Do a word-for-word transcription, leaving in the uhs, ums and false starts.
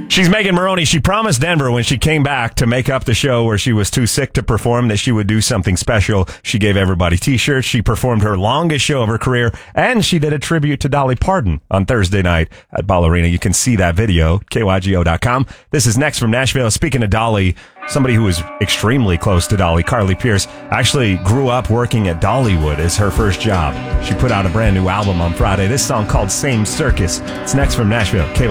She's Megan Maroney. She promised Denver when she came back to make up the show where she was too sick to perform that she would do something special. She gave everybody T-shirts. She performed her longest show of her career, and she did a tribute to Dolly Parton on Thursday night at Ball Arena. You can see that video, K Y G O dot com. This is Next from Nashville. Speaking of Dolly, somebody who was extremely close to Dolly, Carly Pearce, actually grew up working at Dollywood as her first job. She put out a brand new album on Friday. This song called Same Circus. It's Next from Nashville, K Y G O.